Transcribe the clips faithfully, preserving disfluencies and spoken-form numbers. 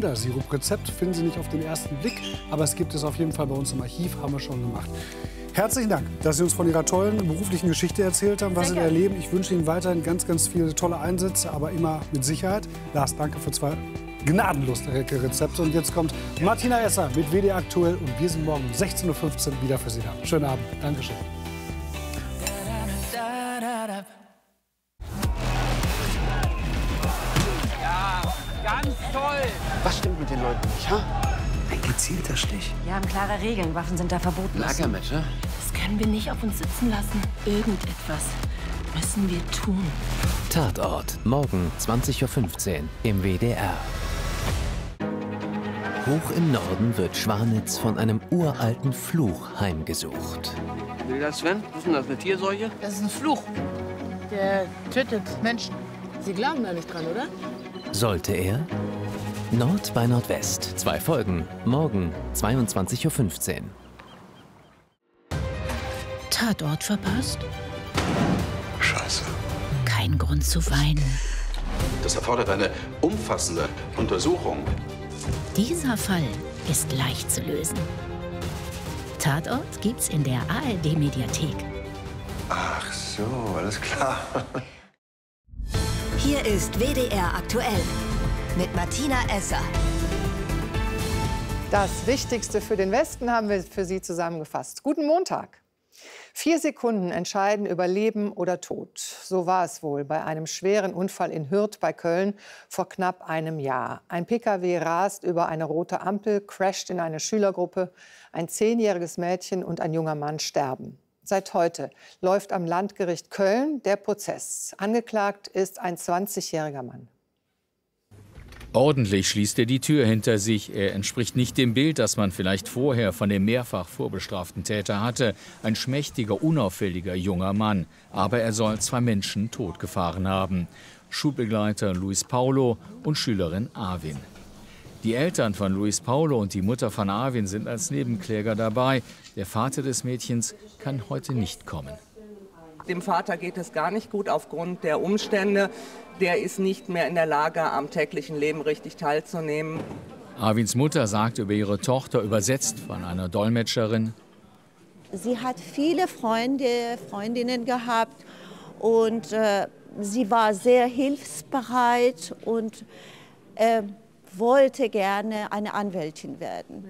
Kindersirup-Rezept. Finden Sie nicht auf den ersten Blick, aber es gibt es auf jeden Fall bei uns im Archiv, haben wir schon gemacht. Herzlichen Dank, dass Sie uns von Ihrer tollen beruflichen Geschichte erzählt haben, was Sie da erleben. Ich wünsche Ihnen weiterhin ganz, ganz viele tolle Einsätze, aber immer mit Sicherheit. Lars, danke für zwei gnadenlose Rezepte. Und jetzt kommt Martina Esser mit W D R aktuell und wir sind morgen um sechzehn Uhr fünfzehn wieder für Sie da. Schönen Abend. Dankeschön. Ja, ganz toll. Was stimmt mit den Leuten nicht, ha? Ein gezielter Stich. Wir haben klare Regeln. Waffen sind da verboten. Lagermesser? Das können wir nicht auf uns sitzen lassen. Irgendetwas müssen wir tun. Tatort. Morgen zwanzig Uhr fünfzehn im W D R. Hoch im Norden wird Schwanitz von einem uralten Fluch heimgesucht. Will das, Sven? Was ist denn das, eine Tierseuche? Das ist ein Fluch. Der tötet Menschen. Sie glauben da nicht dran, oder? Sollte er? Nord bei Nordwest. Zwei Folgen. Morgen zweiundzwanzig Uhr fünfzehn. Tatort verpasst? Scheiße. Kein Grund zu weinen. Das erfordert eine umfassende Untersuchung. Dieser Fall ist leicht zu lösen. Tatort gibt's in der A R D-Mediathek. Ach so, alles klar. Hier ist W D R aktuell mit Martina Esser. Das Wichtigste für den Westen haben wir für Sie zusammengefasst. Guten Montag. Vier Sekunden entscheiden über Leben oder Tod. So war es wohl bei einem schweren Unfall in Hürth bei Köln vor knapp einem Jahr. Ein Pkw rast über eine rote Ampel, crasht in eine Schülergruppe. Ein zehnjähriges Mädchen und ein junger Mann sterben. Seit heute läuft am Landgericht Köln der Prozess. Angeklagt ist ein zwanzigjähriger Mann. Ordentlich schließt er die Tür hinter sich. Er entspricht nicht dem Bild, das man vielleicht vorher von dem mehrfach vorbestraften Täter hatte. Ein schmächtiger, unauffälliger junger Mann. Aber er soll zwei Menschen totgefahren haben. Schulbegleiter Luis Paulo und Schülerin Arvin. Die Eltern von Luis Paulo und die Mutter von Arvin sind als Nebenkläger dabei. Der Vater des Mädchens kann heute nicht kommen. Dem Vater geht es gar nicht gut aufgrund der Umstände. Der ist nicht mehr in der Lage, am täglichen Leben richtig teilzunehmen. Arvins Mutter sagt über ihre Tochter, übersetzt von einer Dolmetscherin: Sie hat viele Freunde, Freundinnen gehabt und äh, sie war sehr hilfsbereit und äh, wollte gerne eine Anwältin werden.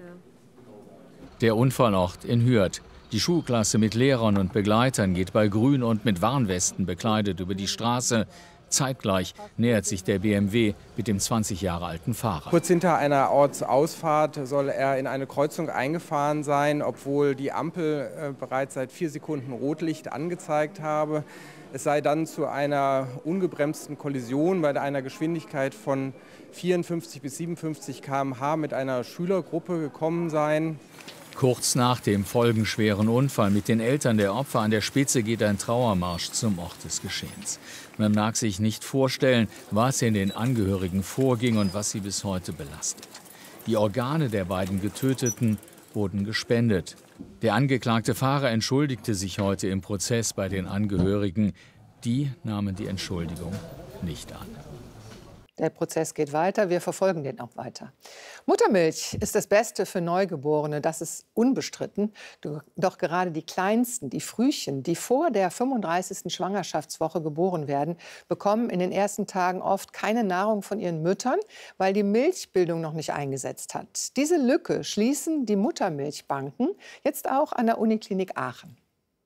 Der Unfallort in Hürth. Die Schulklasse mit Lehrern und Begleitern geht bei Grün und mit Warnwesten bekleidet über die Straße. Zeitgleich nähert sich der B M W mit dem zwanzig Jahre alten Fahrer. Kurz hinter einer Ortsausfahrt soll er in eine Kreuzung eingefahren sein, obwohl die Ampel äh, bereits seit vier Sekunden Rotlicht angezeigt habe. Es sei dann zu einer ungebremsten Kollision bei einer Geschwindigkeit von vierundfünfzig bis siebenundfünfzig Kilometer pro Stunde mit einer Schülergruppe gekommen sein. Kurz nach dem folgenschweren Unfall mit den Eltern der Opfer an der Spitze geht ein Trauermarsch zum Ort des Geschehens. Man mag sich nicht vorstellen, was in den Angehörigen vorging und was sie bis heute belastet. Die Organe der beiden Getöteten wurden gespendet. Der angeklagte Fahrer entschuldigte sich heute im Prozess bei den Angehörigen. Die nahmen die Entschuldigung nicht an. Der Prozess geht weiter, wir verfolgen den auch weiter. Muttermilch ist das Beste für Neugeborene, das ist unbestritten. Doch gerade die Kleinsten, die Frühchen, die vor der fünfunddreißigsten Schwangerschaftswoche geboren werden, bekommen in den ersten Tagen oft keine Nahrung von ihren Müttern, weil die Milchbildung noch nicht eingesetzt hat. Diese Lücke schließen die Muttermilchbanken, jetzt auch an der Uniklinik Aachen.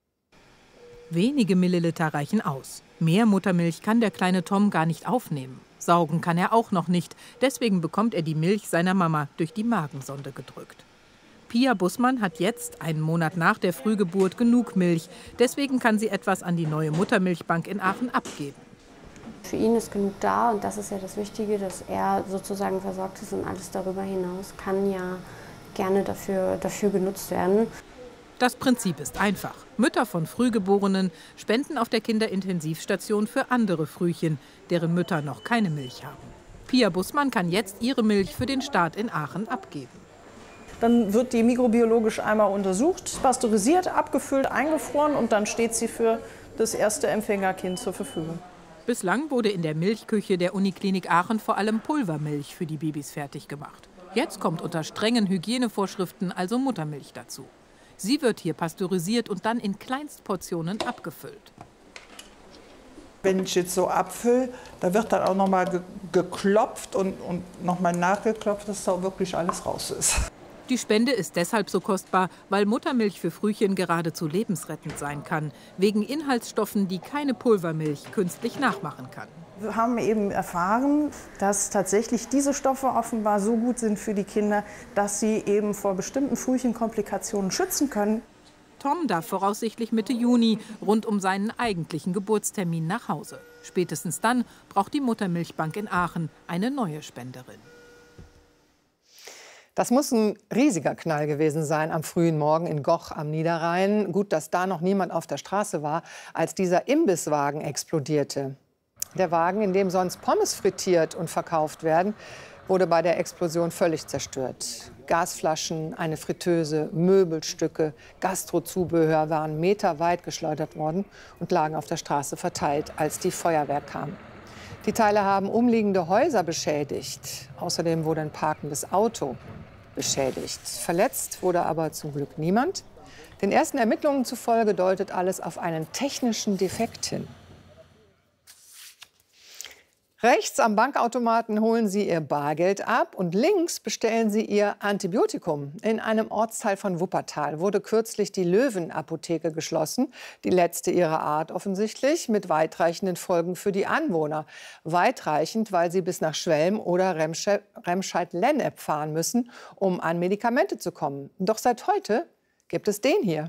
Wenige Milliliter reichen aus. Mehr Muttermilch kann der kleine Tom gar nicht aufnehmen. Saugen kann er auch noch nicht. Deswegen bekommt er die Milch seiner Mama durch die Magensonde gedrückt. Pia Bussmann hat jetzt, einen Monat nach der Frühgeburt, genug Milch. Deswegen kann sie etwas an die neue Muttermilchbank in Aachen abgeben. Für ihn ist genug da und das ist ja das Wichtige, dass er sozusagen versorgt ist und alles darüber hinaus kann ja gerne dafür, dafür genutzt werden. Das Prinzip ist einfach. Mütter von Frühgeborenen spenden auf der Kinderintensivstation für andere Frühchen, deren Mütter noch keine Milch haben. Pia Bussmann kann jetzt ihre Milch für den Start in Aachen abgeben. Dann wird die mikrobiologisch einmal untersucht, pasteurisiert, abgefüllt, eingefroren und dann steht sie für das erste Empfängerkind zur Verfügung. Bislang wurde in der Milchküche der Uniklinik Aachen vor allem Pulvermilch für die Babys fertig gemacht. Jetzt kommt unter strengen Hygienevorschriften also Muttermilch dazu. Sie wird hier pasteurisiert und dann in Kleinstportionen abgefüllt. Wenn ich jetzt so abfülle, da wird dann auch noch mal ge geklopft und, und noch mal nachgeklopft, dass da wirklich alles raus ist. Die Spende ist deshalb so kostbar, weil Muttermilch für Frühchen geradezu lebensrettend sein kann. Wegen Inhaltsstoffen, die keine Pulvermilch künstlich nachmachen kann. Wir haben eben erfahren, dass tatsächlich diese Stoffe offenbar so gut sind für die Kinder, dass sie eben vor bestimmten Frühchenkomplikationen schützen können. Tom darf voraussichtlich Mitte Juni rund um seinen eigentlichen Geburtstermin nach Hause. Spätestens dann braucht die Muttermilchbank in Aachen eine neue Spenderin. Das muss ein riesiger Knall gewesen sein am frühen Morgen in Goch am Niederrhein. Gut, dass da noch niemand auf der Straße war, als dieser Imbisswagen explodierte. Der Wagen, in dem sonst Pommes frittiert und verkauft werden, wurde bei der Explosion völlig zerstört. Gasflaschen, eine Fritteuse, Möbelstücke, Gastrozubehör waren meterweit geschleudert worden und lagen auf der Straße verteilt, als die Feuerwehr kam. Die Teile haben umliegende Häuser beschädigt. Außerdem wurde ein parkendes Auto beschädigt. Verletzt wurde aber zum Glück niemand. Den ersten Ermittlungen zufolge deutet alles auf einen technischen Defekt hin. Rechts am Bankautomaten holen Sie Ihr Bargeld ab und links bestellen Sie Ihr Antibiotikum. In einem Ortsteil von Wuppertal wurde kürzlich die Löwen-Apotheke geschlossen. Die letzte ihrer Art offensichtlich, mit weitreichenden Folgen für die Anwohner. Weitreichend, weil sie bis nach Schwelm oder Remscheid-Lennep fahren müssen, um an Medikamente zu kommen. Doch seit heute gibt es den hier.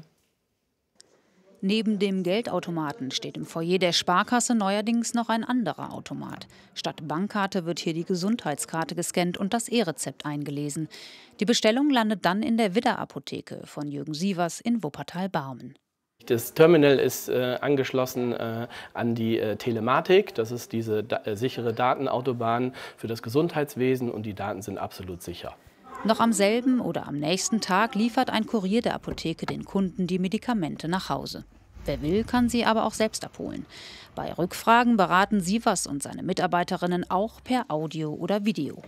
Neben dem Geldautomaten steht im Foyer der Sparkasse neuerdings noch ein anderer Automat. Statt Bankkarte wird hier die Gesundheitskarte gescannt und das E-Rezept eingelesen. Die Bestellung landet dann in der Widder-Apotheke von Jürgen Sievers in Wuppertal-Barmen. Das Terminal ist äh, angeschlossen äh, an die äh, Telematik. Das ist diese da äh, sichere Datenautobahn für das Gesundheitswesen und die Daten sind absolut sicher. Noch am selben oder am nächsten Tag liefert ein Kurier der Apotheke den Kunden die Medikamente nach Hause. Wer will, kann sie aber auch selbst abholen. Bei Rückfragen beraten Sievers und seine Mitarbeiterinnen auch per Audio oder Video.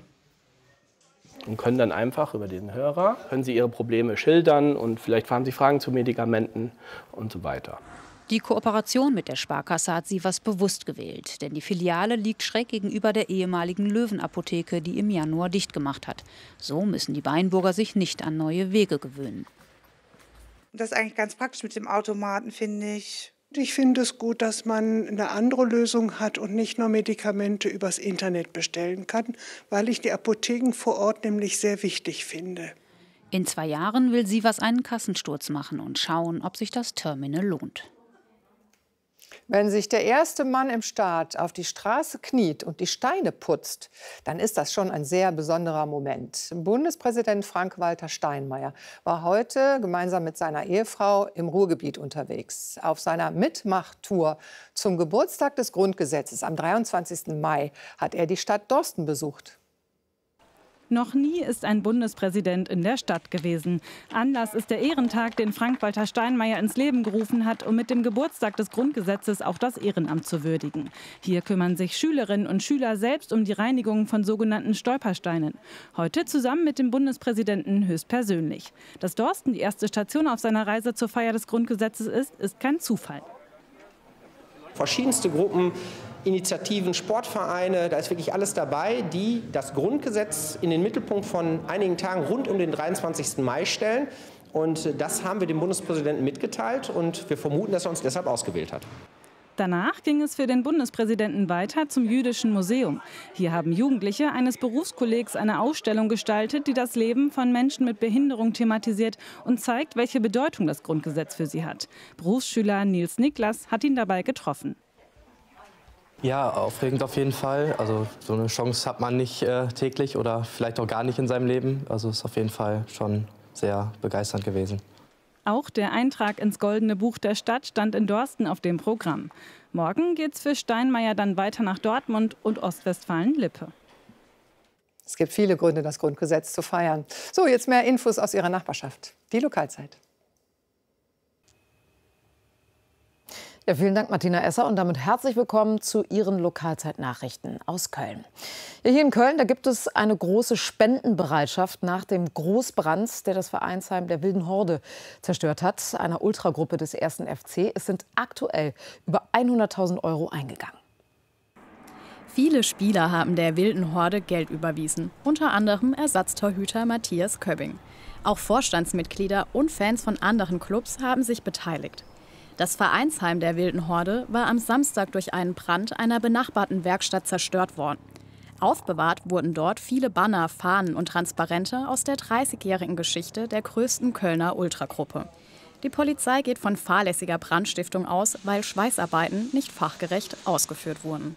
Und können dann einfach über den Hörer, können Sie Ihre Probleme schildern und vielleicht haben Sie Fragen zu Medikamenten und so weiter. Die Kooperation mit der Sparkasse hat Sievers bewusst gewählt, denn die Filiale liegt schräg gegenüber der ehemaligen Löwen-Apotheke, die im Januar dicht gemacht hat. So müssen die Beinburger sich nicht an neue Wege gewöhnen. Das ist eigentlich ganz praktisch mit dem Automaten, finde ich. Ich finde es gut, dass man eine andere Lösung hat und nicht nur Medikamente übers Internet bestellen kann, weil ich die Apotheken vor Ort nämlich sehr wichtig finde. In zwei Jahren will Sievers einen Kassensturz machen und schauen, ob sich das Terminal lohnt. Wenn sich der erste Mann im Staat auf die Straße kniet und die Steine putzt, dann ist das schon ein sehr besonderer Moment. Bundespräsident Frank-Walter Steinmeier war heute gemeinsam mit seiner Ehefrau im Ruhrgebiet unterwegs. Auf seiner Mitmachtour zum Geburtstag des Grundgesetzes am dreiundzwanzigsten Mai hat er die Stadt Dorsten besucht. Noch nie ist ein Bundespräsident in der Stadt gewesen. Anlass ist der Ehrentag, den Frank-Walter Steinmeier ins Leben gerufen hat, um mit dem Geburtstag des Grundgesetzes auch das Ehrenamt zu würdigen. Hier kümmern sich Schülerinnen und Schüler selbst um die Reinigung von sogenannten Stolpersteinen. Heute zusammen mit dem Bundespräsidenten höchstpersönlich. Dass Dorsten die erste Station auf seiner Reise zur Feier des Grundgesetzes ist, ist kein Zufall. Verschiedenste Gruppen, Initiativen, Sportvereine, da ist wirklich alles dabei, die das Grundgesetz in den Mittelpunkt von einigen Tagen rund um den dreiundzwanzigsten Mai stellen. Und das haben wir dem Bundespräsidenten mitgeteilt und wir vermuten, dass er uns deshalb ausgewählt hat. Danach ging es für den Bundespräsidenten weiter zum Jüdischen Museum. Hier haben Jugendliche eines Berufskollegs eine Ausstellung gestaltet, die das Leben von Menschen mit Behinderung thematisiert und zeigt, welche Bedeutung das Grundgesetz für sie hat. Berufsschüler Nils Niklas hat ihn dabei getroffen. Ja, aufregend auf jeden Fall. Also so eine Chance hat man nicht äh, täglich oder vielleicht auch gar nicht in seinem Leben. Also ist auf jeden Fall schon sehr begeisternd gewesen. Auch der Eintrag ins Goldene Buch der Stadt stand in Dorsten auf dem Programm. Morgen geht's für Steinmeier dann weiter nach Dortmund und Ostwestfalen-Lippe. Es gibt viele Gründe, das Grundgesetz zu feiern. So, jetzt mehr Infos aus Ihrer Nachbarschaft. Die Lokalzeit. Ja, vielen Dank, Martina Esser, und damit herzlich willkommen zu Ihren Lokalzeitnachrichten aus Köln. Ja, hier in Köln, da gibt es eine große Spendenbereitschaft nach dem Großbrand, der das Vereinsheim der Wilden Horde zerstört hat, einer Ultragruppe des ersten F C. Es sind aktuell über hunderttausend Euro eingegangen. Viele Spieler haben der Wilden Horde Geld überwiesen, unter anderem Ersatztorhüter Matthias Köbbing. Auch Vorstandsmitglieder und Fans von anderen Clubs haben sich beteiligt. Das Vereinsheim der Wilden Horde war am Samstag durch einen Brand einer benachbarten Werkstatt zerstört worden. Aufbewahrt wurden dort viele Banner, Fahnen und Transparente aus der dreißigjährigen Geschichte der größten Kölner Ultragruppe. Die Polizei geht von fahrlässiger Brandstiftung aus, weil Schweißarbeiten nicht fachgerecht ausgeführt wurden.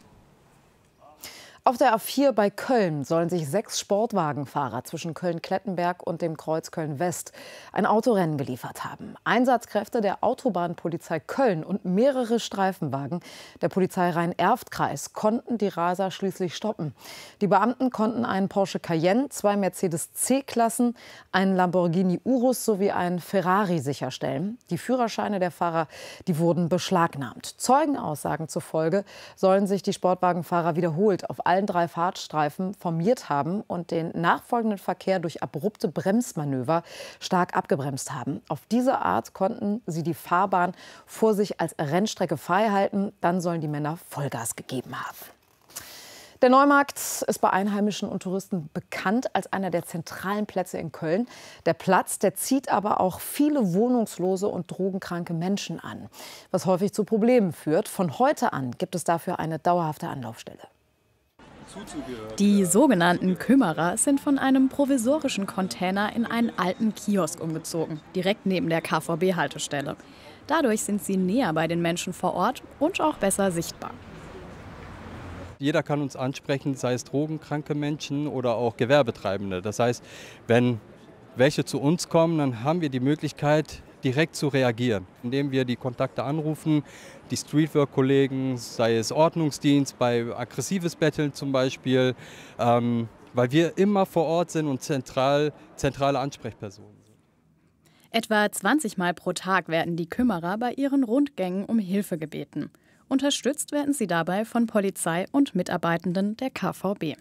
Auf der A vier bei Köln sollen sich sechs Sportwagenfahrer zwischen Köln-Klettenberg und dem Kreuz Köln-West ein Autorennen geliefert haben. Einsatzkräfte der Autobahnpolizei Köln und mehrere Streifenwagen der Polizei Rhein-Erft-Kreis konnten die Raser schließlich stoppen. Die Beamten konnten einen Porsche Cayenne, zwei Mercedes C-Klassen, einen Lamborghini Urus sowie einen Ferrari sicherstellen. Die Führerscheine der Fahrer, die wurden beschlagnahmt. Zeugenaussagen zufolge sollen sich die Sportwagenfahrer wiederholt auf allen drei Fahrtstreifen formiert haben und den nachfolgenden Verkehr durch abrupte Bremsmanöver stark abgebremst haben. Auf diese Art konnten sie die Fahrbahn vor sich als Rennstrecke frei halten. Dann sollen die Männer Vollgas gegeben haben. Der Neumarkt ist bei Einheimischen und Touristen bekannt als einer der zentralen Plätze in Köln. Der Platz, der zieht aber auch viele wohnungslose und drogenkranke Menschen an, was häufig zu Problemen führt. Von heute an gibt es dafür eine dauerhafte Anlaufstelle. Die sogenannten Kümmerer sind von einem provisorischen Container in einen alten Kiosk umgezogen, direkt neben der K V B-Haltestelle. Dadurch sind sie näher bei den Menschen vor Ort und auch besser sichtbar. Jeder kann uns ansprechen, sei es drogenkranke Menschen oder auch Gewerbetreibende. Das heißt, wenn welche zu uns kommen, dann haben wir die Möglichkeit, direkt zu reagieren, indem wir die Kontakte anrufen, die Streetwork-Kollegen, sei es Ordnungsdienst, bei aggressives Betteln zum Beispiel, ähm, weil wir immer vor Ort sind und zentral, zentrale Ansprechpersonen sind. Etwa zwanzig Mal pro Tag werden die Kümmerer bei ihren Rundgängen um Hilfe gebeten. Unterstützt werden sie dabei von Polizei und Mitarbeitenden der K V B.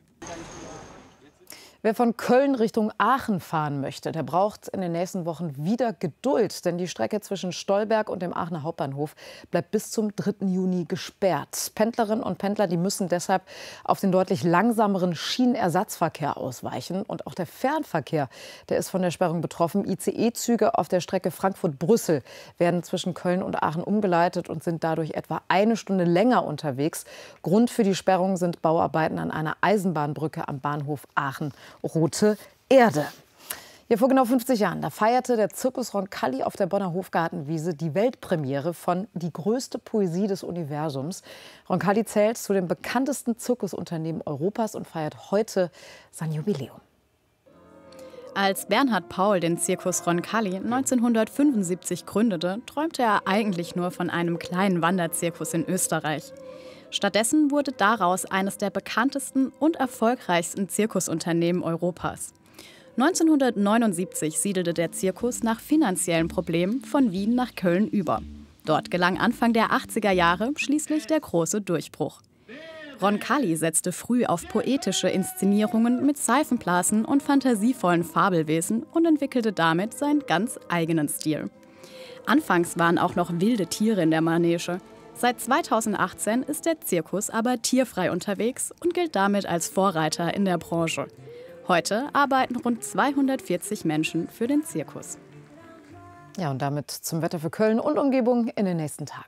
Wer von Köln Richtung Aachen fahren möchte, der braucht in den nächsten Wochen wieder Geduld. Denn die Strecke zwischen Stolberg und dem Aachener Hauptbahnhof bleibt bis zum dritten Juni gesperrt. Pendlerinnen und Pendler, die müssen deshalb auf den deutlich langsameren Schienenersatzverkehr ausweichen. Und auch der Fernverkehr, der ist von der Sperrung betroffen. I C E-Züge auf der Strecke Frankfurt-Brüssel werden zwischen Köln und Aachen umgeleitet und sind dadurch etwa eine Stunde länger unterwegs. Grund für die Sperrung sind Bauarbeiten an einer Eisenbahnbrücke am Bahnhof Aachen. Rote Erde. Ja, vor genau fünfzig Jahren, da feierte der Zirkus Roncalli auf der Bonner Hofgartenwiese die Weltpremiere von Die größte Poesie des Universums. Roncalli zählt zu den bekanntesten Zirkusunternehmen Europas und feiert heute sein Jubiläum. Als Bernhard Paul den Zirkus Roncalli neunzehnhundertfünfundsiebzig gründete, träumte er eigentlich nur von einem kleinen Wanderzirkus in Österreich. Stattdessen wurde daraus eines der bekanntesten und erfolgreichsten Zirkusunternehmen Europas. neunzehnhundertneunundsiebzig siedelte der Zirkus nach finanziellen Problemen von Wien nach Köln über. Dort gelang Anfang der achtziger Jahre schließlich der große Durchbruch. Roncalli setzte früh auf poetische Inszenierungen mit Seifenblasen und fantasievollen Fabelwesen und entwickelte damit seinen ganz eigenen Stil. Anfangs waren auch noch wilde Tiere in der Manege. Seit zweitausendachtzehn ist der Zirkus aber tierfrei unterwegs und gilt damit als Vorreiter in der Branche. Heute arbeiten rund zweihundertvierzig Menschen für den Zirkus. Ja, und damit zum Wetter für Köln und Umgebung in den nächsten Tagen.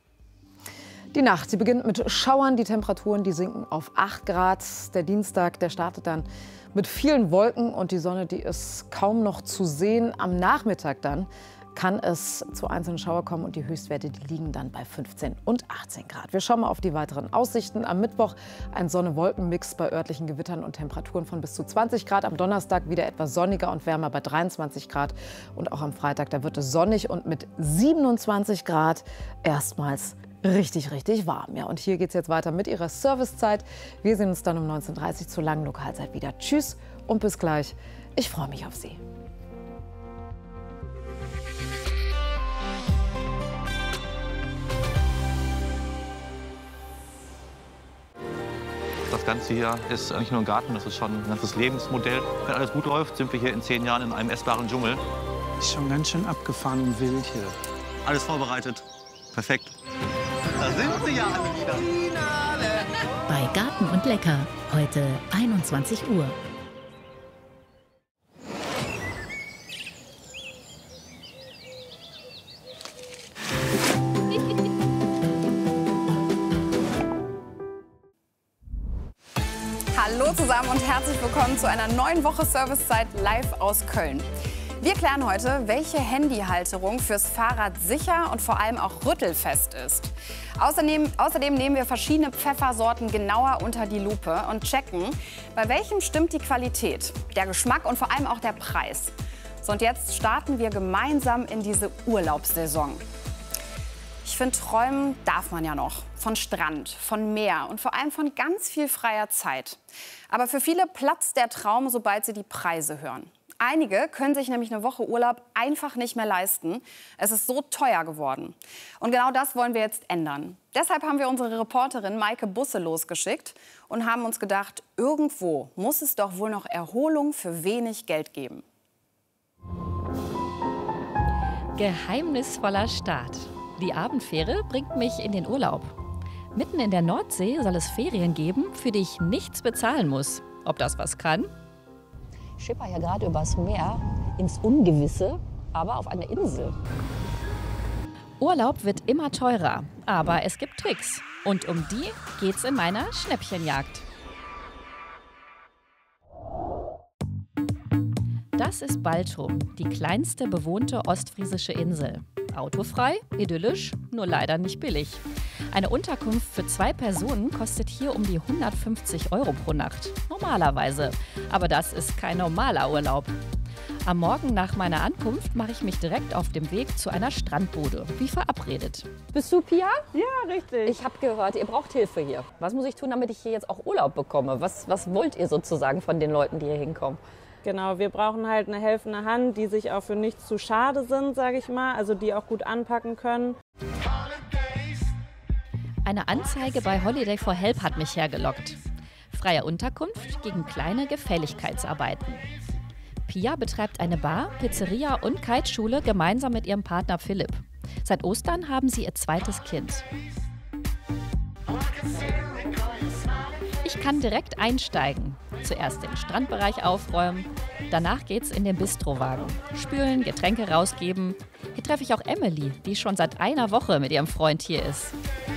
Die Nacht, die beginnt mit Schauern, die Temperaturen, die sinken auf acht Grad. Der Dienstag, der startet dann mit vielen Wolken und die Sonne, die ist kaum noch zu sehen. Am Nachmittag dann kann es zu einzelnen Schauer kommen und die Höchstwerte, die liegen dann bei fünfzehn und achtzehn Grad. Wir schauen mal auf die weiteren Aussichten. Am Mittwoch ein Sonne-Wolken-Mix bei örtlichen Gewittern und Temperaturen von bis zu zwanzig Grad. Am Donnerstag wieder etwas sonniger und wärmer bei dreiundzwanzig Grad. Und auch am Freitag, da wird es sonnig und mit siebenundzwanzig Grad erstmals richtig, richtig warm. Ja, und hier geht es jetzt weiter mit Ihrer Servicezeit. Wir sehen uns dann um neunzehn Uhr dreißig zur langen Lokalzeit wieder. Tschüss und bis gleich. Ich freue mich auf Sie. Das Ganze hier ist nicht nur ein Garten, das ist schon ein ganzes Lebensmodell. Wenn alles gut läuft, sind wir hier in zehn Jahren in einem essbaren Dschungel. Ist schon ganz schön abgefahren und wild hier. Alles vorbereitet. Perfekt. Da sind sie ja alle wieder. Bei Garten und Lecker, heute einundzwanzig Uhr. Hallo zusammen und herzlich willkommen zu einer neuen Woche Servicezeit live aus Köln. Wir klären heute, welche Handyhalterung fürs Fahrrad sicher und vor allem auch rüttelfest ist. Außerdem, außerdem nehmen wir verschiedene Pfeffersorten genauer unter die Lupe und checken, bei welchem stimmt die Qualität, der Geschmack und vor allem auch der Preis. So, und jetzt starten wir gemeinsam in diese Urlaubssaison. Ich finde, träumen darf man ja noch. Von Strand, von Meer und vor allem von ganz viel freier Zeit. Aber für viele platzt der Traum, sobald sie die Preise hören. Einige können sich nämlich eine Woche Urlaub einfach nicht mehr leisten. Es ist so teuer geworden. Und genau das wollen wir jetzt ändern. Deshalb haben wir unsere Reporterin Maike Busse losgeschickt und haben uns gedacht, irgendwo muss es doch wohl noch Erholung für wenig Geld geben. Geheimnisvoller Start. Die Abendfähre bringt mich in den Urlaub. Mitten in der Nordsee soll es Ferien geben, für die ich nichts bezahlen muss. Ob das was kann? Ich schipper ja gerade übers Meer ins Ungewisse, aber auf einer Insel. Urlaub wird immer teurer, aber es gibt Tricks. Und um die geht's in meiner Schnäppchenjagd. Das ist Baltrum, die kleinste bewohnte ostfriesische Insel. Autofrei, idyllisch, nur leider nicht billig. Eine Unterkunft für zwei Personen kostet hier um die hundertfünfzig Euro pro Nacht. Normalerweise. Aber das ist kein normaler Urlaub. Am Morgen nach meiner Ankunft mache ich mich direkt auf dem Weg zu einer Strandbude, wie verabredet. Bist du Pia? Ja, richtig. Ich habe gehört, ihr braucht Hilfe hier. Was muss ich tun, damit ich hier jetzt auch Urlaub bekomme? Was, was wollt ihr sozusagen von den Leuten, die hier hinkommen? Genau, wir brauchen halt eine helfende Hand, die sich auch für nichts zu schade sind, sage ich mal. Also die auch gut anpacken können. Eine Anzeige bei Holiday for Help hat mich hergelockt. Freie Unterkunft gegen kleine Gefälligkeitsarbeiten. Pia betreibt eine Bar, Pizzeria und Kiteschule gemeinsam mit ihrem Partner Philipp. Seit Ostern haben sie ihr zweites Kind. Ich kann direkt einsteigen. Zuerst den Strandbereich aufräumen, danach geht's in den Bistrowagen. Spülen, Getränke rausgeben. Hier treffe ich auch Emily, die schon seit einer Woche mit ihrem Freund hier ist.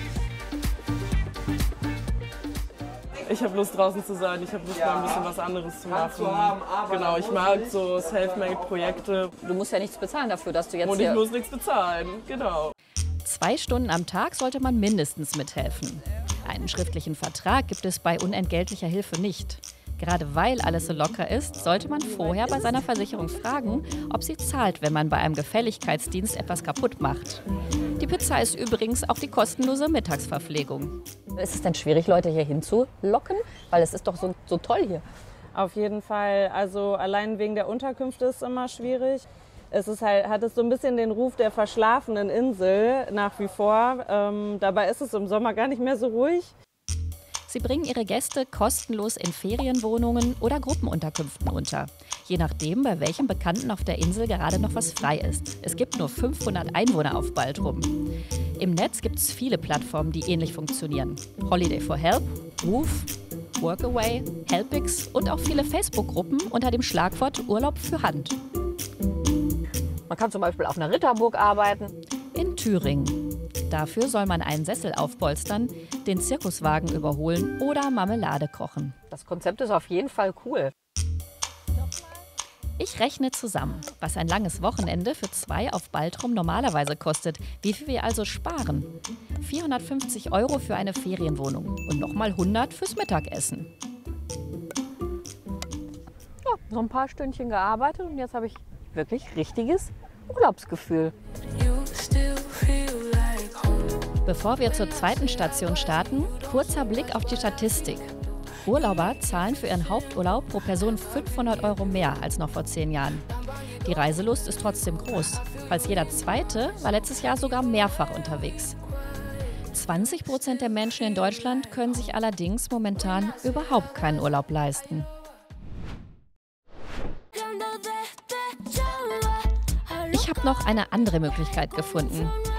Ich habe Lust, draußen zu sein. Ich habe Lust, mal ein bisschen was anderes zu machen. Genau, ich mag so Selfmade-Projekte. Du musst ja nichts bezahlen dafür, dass du jetzt Und ich hier... muss nichts bezahlen, genau. Zwei Stunden am Tag sollte man mindestens mithelfen. Einen schriftlichen Vertrag gibt es bei unentgeltlicher Hilfe nicht. Gerade weil alles so locker ist, sollte man vorher bei seiner Versicherung fragen, ob sie zahlt, wenn man bei einem Gefälligkeitsdienst etwas kaputt macht. Die Pizza ist übrigens auch die kostenlose Mittagsverpflegung. Ist es denn schwierig, Leute hier hinzulocken? Weil es ist doch so, so toll hier. Auf jeden Fall. Also allein wegen der Unterkünfte ist es immer schwierig. Es ist halt, hat es so ein bisschen den Ruf der verschlafenen Insel nach wie vor. Ähm, dabei ist es im Sommer gar nicht mehr so ruhig. Sie bringen ihre Gäste kostenlos in Ferienwohnungen oder Gruppenunterkünften unter. Je nachdem, bei welchem Bekannten auf der Insel gerade noch was frei ist. Es gibt nur fünfhundert Einwohner auf Baltrum. Im Netz gibt es viele Plattformen, die ähnlich funktionieren. Holiday for Help, Woof, Workaway, Helpix und auch viele Facebook-Gruppen unter dem Schlagwort Urlaub für Hand. Man kann zum Beispiel auf einer Ritterburg arbeiten. In Thüringen. Dafür soll man einen Sessel aufpolstern, den Zirkuswagen überholen oder Marmelade kochen. Das Konzept ist auf jeden Fall cool. Ich rechne zusammen, was ein langes Wochenende für zwei auf Baltrum normalerweise kostet, wie viel wir also sparen. vierhundertfünfzig Euro für eine Ferienwohnung und nochmal hundert fürs Mittagessen. Ja, so ein paar Stündchen gearbeitet und jetzt habe ich wirklich richtiges Urlaubsgefühl. Bevor wir zur zweiten Station starten, kurzer Blick auf die Statistik. Urlauber zahlen für ihren Haupturlaub pro Person fünfhundert Euro mehr als noch vor zehn Jahren. Die Reiselust ist trotzdem groß. Fast jeder Zweite war letztes Jahr sogar mehrfach unterwegs. zwanzig Prozent der Menschen in Deutschland können sich allerdings momentan überhaupt keinen Urlaub leisten. Ich habe noch eine andere Möglichkeit gefunden.